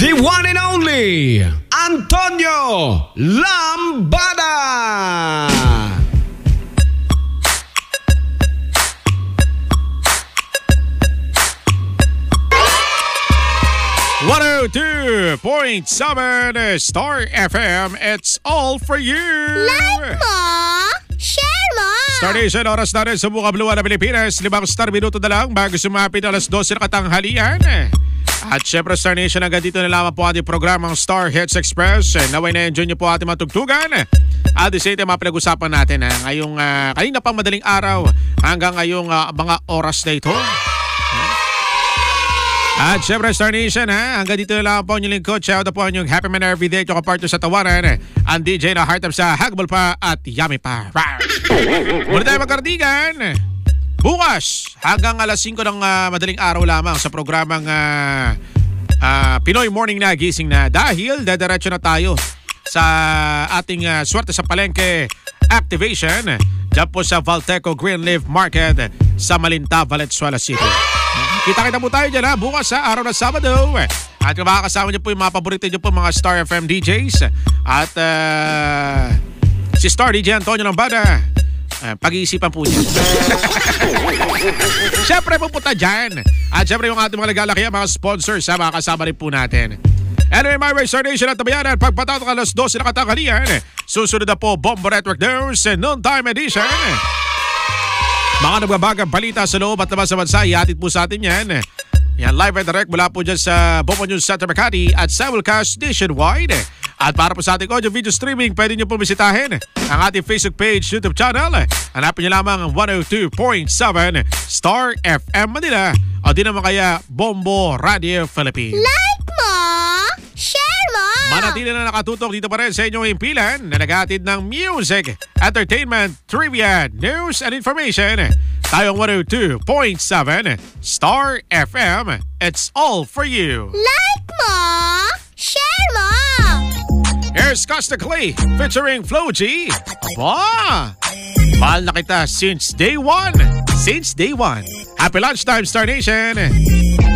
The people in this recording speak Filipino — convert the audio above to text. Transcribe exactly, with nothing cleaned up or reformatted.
The one and only Antonio Lambada. one oh two point seven Star F M, it's all for you. Like mo, share mo. Star Nation, oras na rin sa buka Blue na Pilipinas. Limang star minuto na lang bago sumapit alas dose na katanghalian. At syempre Star Nation, hanggang dito na lamang po ating programang Star Hits Express. Naway na-enjoy niyo po ating matugtugan. At the same time, mapinag-usapan natin ha, ngayong uh, kanina pang madaling araw hanggang ngayong uh, mga oras na ito. At syempre Star Nation ha, hanggang dito na lang po ang inyong lingkod. Shout out po ang inyong happy man everyday. Tsaka partner sa tawaran, ang D J na heart up sa Hagbal pa at Yummy pa. Muna tayo magkardigan. Bukas hanggang alas singko ng uh, madaling araw lamang sa programang uh, uh, Pinoy Morning na Gising na. Dahil dadiretso na tayo sa ating uh, Swerte sa Palengke activation dyan po sa Valteco Greenleaf Market sa Malinta, Valenzuela City. Kita-kita po tayo dyan ha, bukas sa araw na Sabado. At kung makakasama niyo po yung mga paborito niyo po mga Star F M D Js. At uh, si Star D J Antonio Lambada, uh, pag-iisipan po niya. Siyempre pupunta dyan. At siyempre yung ating mga nagalaki, mga sponsors ha, makakasama rin po natin. Anyway, my way, Star Nation at Tabayanan, pagpatatok alas dose na katanghalian, susunod na po Bombo Network News Noontime Edition. Mga nagbabagang balita sa loob at labas sa bansa, ihatid po sa atin yan. Yan, live and direct mula po dyan sa Bombo News Center Makati at simulcast nationwide. At para po sa ating audio video streaming, pwede nyo po bisitahin ang ating Facebook page, YouTube channel. Hanapin nyo lamang ang one oh two point seven Star F M Manila o di naman kaya Bombo Radio Philippines. Like mo, share mo. Manatili na nakatutok dito pa rin sa inyong impilan na naghahatid ng music, entertainment, trivia, news, and information. Tayong one oh two point seven Star F M, it's all for you. Like mo, share mo. Here's Costa Clay featuring Flo G. Aba, mahal na kita since day one. Since day one. Happy lunchtime, Star Nation.